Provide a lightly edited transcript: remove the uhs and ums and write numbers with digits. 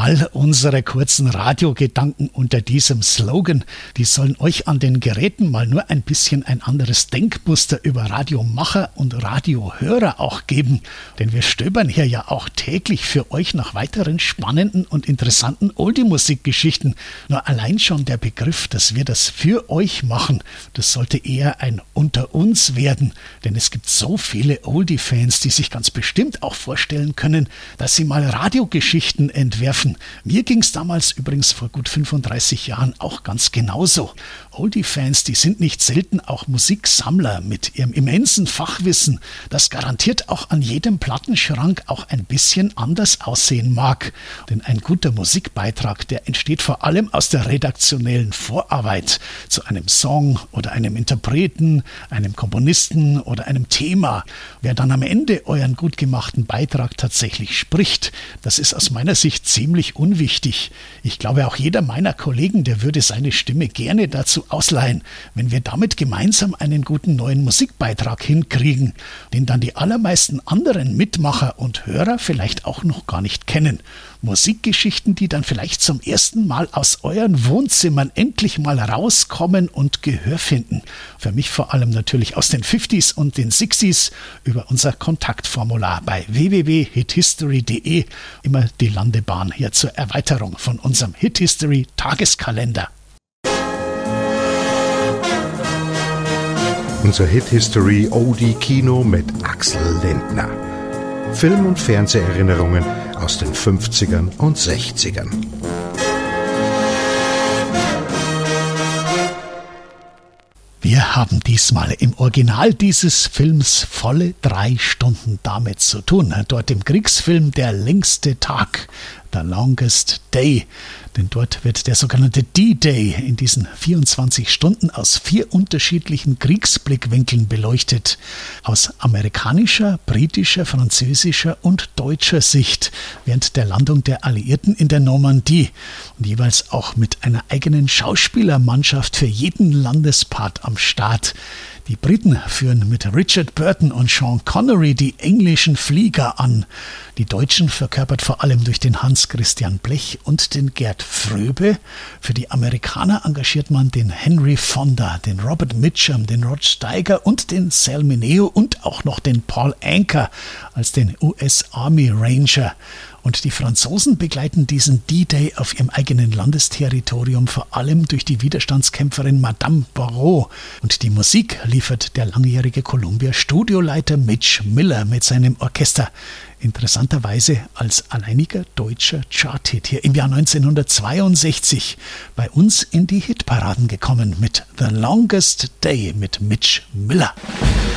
All unsere kurzen Radiogedanken unter diesem Slogan, die sollen euch an den Geräten mal nur ein bisschen ein anderes Denkmuster über Radiomacher und Radiohörer auch geben. Denn wir stöbern hier ja auch täglich für euch nach weiteren spannenden und interessanten Oldie-Musikgeschichten. Nur allein schon der Begriff, dass wir das für euch machen, das sollte eher ein Unter uns werden. Denn es gibt so viele Oldie-Fans, die sich ganz bestimmt auch vorstellen können, dass sie mal Radiogeschichten entwerfen. Mir ging es damals übrigens vor gut 35 Jahren auch ganz genauso. Oldie-Fans, die sind nicht selten auch Musiksammler mit ihrem immensen Fachwissen, das garantiert auch an jedem Plattenschrank auch ein bisschen anders aussehen mag. Denn ein guter Musikbeitrag, der entsteht vor allem aus der redaktionellen Vorarbeit zu einem Song oder einem Interpreten, einem Komponisten oder einem Thema. Wer dann am Ende euren gut gemachten Beitrag tatsächlich spricht, das ist aus meiner Sicht ziemlich unwichtig. Ich glaube, auch jeder meiner Kollegen, der würde seine Stimme gerne dazu ausleihen, wenn wir damit gemeinsam einen guten neuen Musikbeitrag hinkriegen, den dann die allermeisten anderen Mitmacher und Hörer vielleicht auch noch gar nicht kennen. Musikgeschichten, die dann vielleicht zum ersten Mal aus euren Wohnzimmern endlich mal rauskommen und Gehör finden. Für mich vor allem natürlich aus den 50s und den 60s über unser Kontaktformular bei www.hithistory.de. Immer die Landebahn hier zur Erweiterung von unserem Hit History Tageskalender. Unser Hit History Oldie Kino mit Axel Lindner. Film- und Fernseherinnerungen aus den 50ern und 60ern. Wir haben diesmal im Original dieses Films volle 3 Stunden damit zu tun. Dort im Kriegsfilm Der längste Tag, The Longest Day. Denn dort wird der sogenannte D-Day in diesen 24 Stunden aus 4 unterschiedlichen Kriegsblickwinkeln beleuchtet. Aus amerikanischer, britischer, französischer und deutscher Sicht während der Landung der Alliierten in der Normandie. Und jeweils auch mit einer eigenen Schauspielermannschaft für jeden Landespart am Start. Die Briten führen mit Richard Burton und Sean Connery die englischen Flieger an. Die Deutschen verkörpert vor allem durch den Hans-Christian Blech und den Gerd Fröbe. Für die Amerikaner engagiert man den Henry Fonda, den Robert Mitchum, den Rod Steiger und den Sal Mineo und auch noch den Paul Anka als den US Army Ranger. Und die Franzosen begleiten diesen D-Day auf ihrem eigenen Landesterritorium vor allem durch die Widerstandskämpferin Madame Barrault. Und die Musik liefert der langjährige Columbia-Studioleiter Mitch Miller mit seinem Orchester. Interessanterweise als alleiniger deutscher Charthit hier im Jahr 1962 bei uns in die Hitparaden gekommen mit The Longest Day mit Mitch Miller.